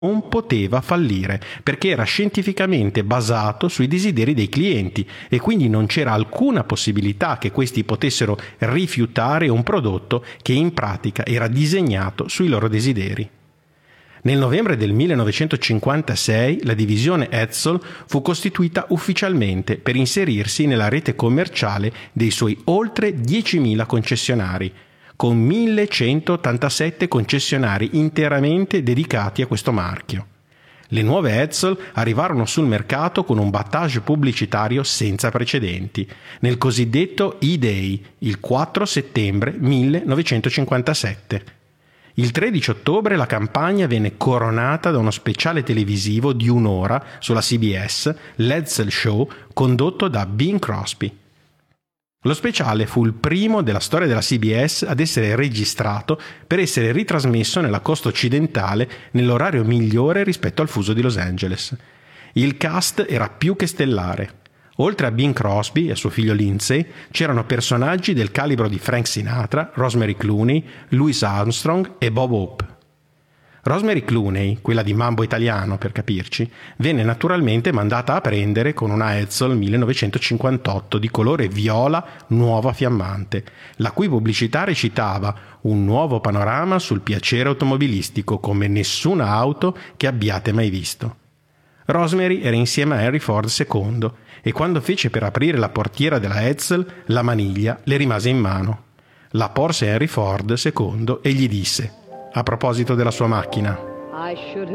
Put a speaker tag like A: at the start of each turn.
A: non poteva fallire perché era scientificamente basato sui desideri dei clienti e quindi non c'era alcuna possibilità che questi potessero rifiutare un prodotto che in pratica era disegnato sui loro desideri. Nel novembre del 1956 la divisione Edsel fu costituita ufficialmente per inserirsi nella rete commerciale dei suoi oltre 10.000 concessionari, con 1.187 concessionari interamente dedicati a questo marchio. Le nuove Edsel arrivarono sul mercato con un battage pubblicitario senza precedenti, nel cosiddetto E-Day, il 4 settembre 1957. Il 13 ottobre la campagna venne coronata da uno speciale televisivo di un'ora sulla CBS, l'Edsel Show, condotto da Bing Crosby. Lo speciale fu il primo della storia della CBS ad essere registrato per essere ritrasmesso nella costa occidentale nell'orario migliore rispetto al fuso di Los Angeles. Il cast era più che stellare. Oltre a Bing Crosby e a suo figlio Lindsay, c'erano personaggi del calibro di Frank Sinatra, Rosemary Clooney, Louis Armstrong e Bob Hope. Rosemary Clooney, quella di Mambo Italiano per capirci, venne naturalmente mandata a prendere con una Edsel 1958 di colore viola nuova fiammante, la cui pubblicità recitava un nuovo panorama sul piacere automobilistico come nessuna auto che abbiate mai visto. Rosemary era insieme a Henry Ford II e quando fece per aprire la portiera della Edsel la maniglia le rimase in mano. La porse Henry Ford II e gli disse, a proposito della sua macchina: